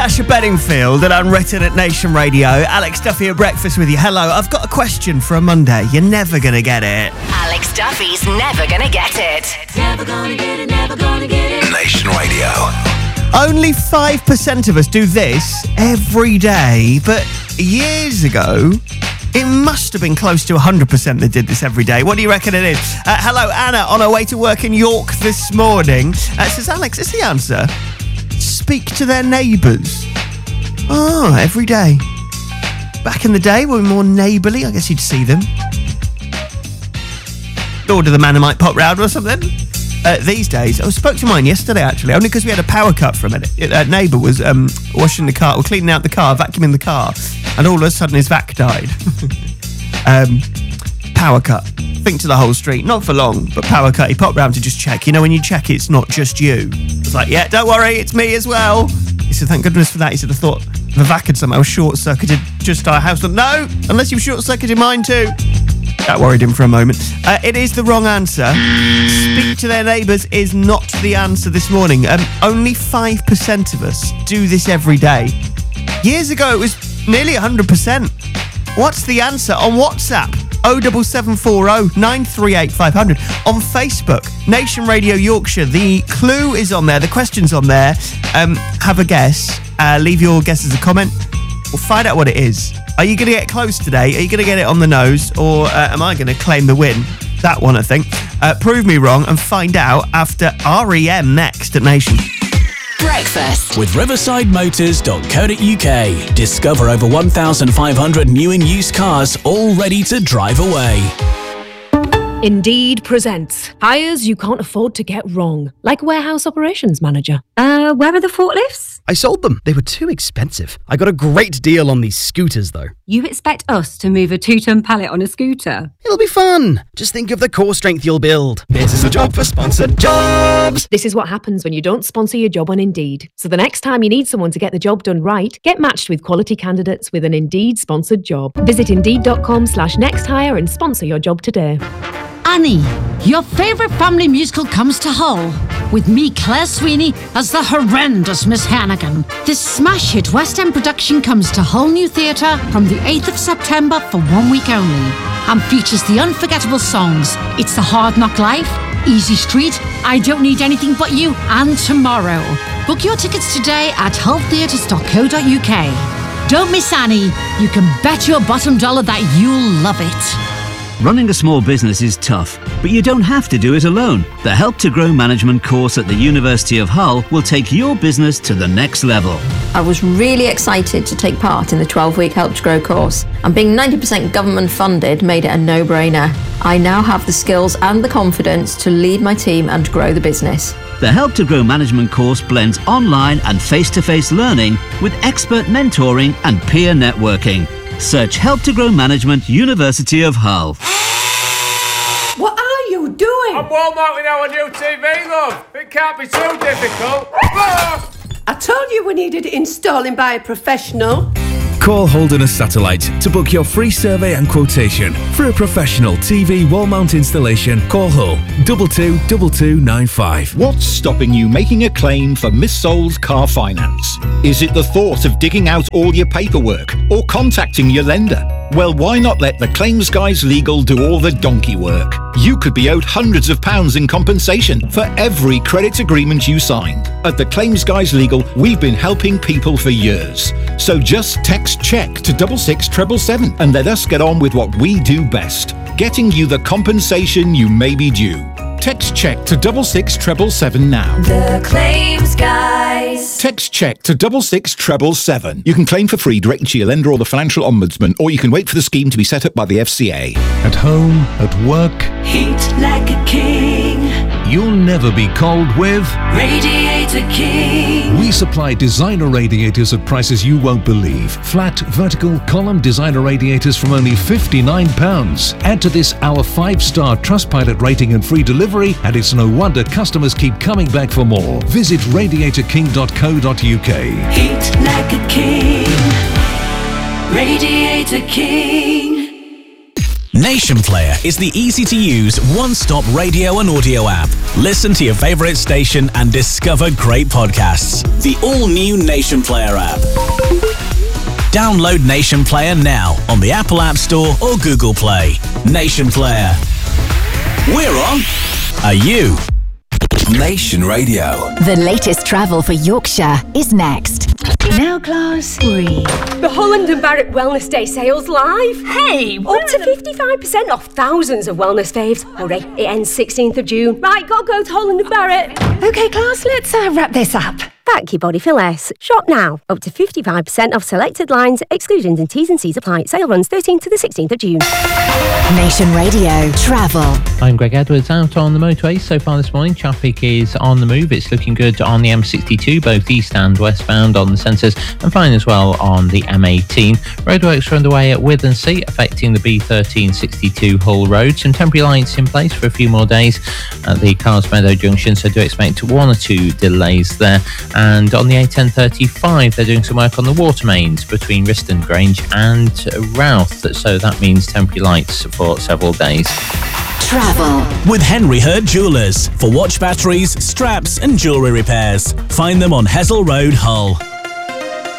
Asher Bedingfield and Unwritten at Nation Radio. Alex Duffy at breakfast with you. Hello, I've got a question for a Monday. You're never going to get it. Alex Duffy's never going to get it. Never gonna get it, never gonna get it. Nation Radio. Only 5% of us do this every day, but years ago, it must have been close to 100% that did this every day. What do you reckon it is? Hello, Anna, on her way to work in York this morning. Says, Alex, is the answer speak to their neighbours? Oh, every day. Back in the day, we were more neighbourly. I guess you'd see them. Order the man who might pop round or something. These days, I spoke to mine yesterday, actually, only because we had a power cut for a minute. That neighbour was washing the car, or cleaning out the car, vacuuming the car, and all of a sudden his vac died. Power cut. Think to the whole street. Not for long, but power cut. He popped round to just check. You know, when you check, it's not just you. It's like, yeah, don't worry, it's me as well. He said, thank goodness for that. He said, I thought the vac had somehow short-circuited just our house. No, unless you've short-circuited mine too. That worried him for a moment. It is the wrong answer. Speak to their neighbours is not the answer this morning. Only 5% of us do this every day. Years ago, it was nearly 100%. What's the answer on WhatsApp? 07740 938 500. On Facebook, Nation Radio Yorkshire. The clue is on there. The question's on there. Have a guess. Leave your guess as a comment. We'll find out what it is. Are you going to get close today? Are you going to get it on the nose? Or am I going to claim the win? That one, I think. Prove me wrong and find out after REM next at Nation. Breakfast with riversidemotors.co.uk. Discover over 1,500 new and used cars all ready to drive away. Indeed presents hires you can't afford to get wrong, like warehouse operations manager. Where are the forklifts? I sold them. They were too expensive. I got a great deal on these scooters, though. You expect us to move a 2-ton pallet on a scooter? It'll be fun. Just think of the core strength you'll build. This is a job for sponsored jobs. This is what happens when you don't sponsor your job on Indeed. So the next time you need someone to get the job done right, get matched with quality candidates with an Indeed sponsored job. Visit Indeed.com/nexthire and sponsor your job today. Annie, your favourite family musical comes to Hull, with me, Claire Sweeney, as the horrendous Miss Hannigan. This smash hit West End production comes to Hull New Theatre from the 8th of September for 1 week only, and features the unforgettable songs It's the Hard Knock Life, Easy Street, I Don't Need Anything But You, and Tomorrow. Book your tickets today at hulltheatres.co.uk. Don't miss Annie. You can bet your bottom dollar that you'll love it. Running a small business is tough, but you don't have to do it alone. The Help to Grow Management course at the University of Hull will take your business to the next level. I was really excited to take part in the 12-week Help to Grow course, and being 90% government funded made it a no-brainer. I now have the skills and the confidence to lead my team and grow the business. The Help to Grow Management course blends online and face-to-face learning with expert mentoring and peer networking. Search Help to Grow Management, University of Hull. What are you doing? I'm Walmarting our new TV, love. It can't be too difficult. I told you we needed it installing by a professional. Call Holderness Satellite to book your free survey and quotation. For a professional TV wall mount installation, call Hull 222295. What's stopping you making a claim for missold car finance? Is it the thought of digging out all your paperwork or contacting your lender? Well, why not let the Claims Guys Legal do all the donkey work? You could be owed hundreds of pounds in compensation for every credit agreement you signed. At the Claims Guys Legal, we've been helping people for years. So just text CHECK to 66777 and let us get on with what we do best, getting you the compensation you may be due. Text CHECK to 66777 now. The Claims Guys. Text CHECK to 66777. You can claim for free directly to your lender or the Financial Ombudsman, or you can wait for the scheme to be set up by the FCA. At home, at work, Heat like a king. You'll never be cold with Radiator King. We supply designer radiators at prices you won't believe. Flat, vertical, column designer radiators from only £59. Add to this our 5-star Trustpilot rating and free delivery, and it's no wonder customers keep coming back for more. Visit radiatorking.co.uk. Heat like a king. Radiator King. Nation Player is the easy-to-use, one-stop radio and audio app. Listen to your favourite station and discover great podcasts. The all-new Nation Player app. Download Nation Player now on the Apple App Store or Google Play. Nation Player. We're on. Are you? Nation Radio. The latest travel for Yorkshire is next. Now, class, breathe. The Holland and Barrett Wellness Day sales live. Hey, up to 55% off thousands of wellness faves. Hurry, it ends 16th of June. Right, gotta go to Holland and Barrett. Okay, class, let's wrap this up. Thank you, Body for Less. Shop now. Up to 55% off selected lines. Exclusions and T's and C's apply. Sale runs 13th to the 16th of June. Nation Radio Travel. I'm Greg Edwards, out on the motorway so far this morning. Traffic is on the move. It's looking good on the M62, both east and westbound on the centres, and fine as well on the M18. Roadworks are underway at Withensea, affecting the B1362 Hull Road. Some temporary lights in place for a few more days at the Carls Meadow Junction, so do expect one or two delays there. And on the A1035, they're doing some work on the water mains between Riston Grange and Routh, so that means temporary lights for several days. Travel with Henry Hurd Jewellers for watch batteries, straps and jewellery repairs. Find them on Hessel Road, Hull.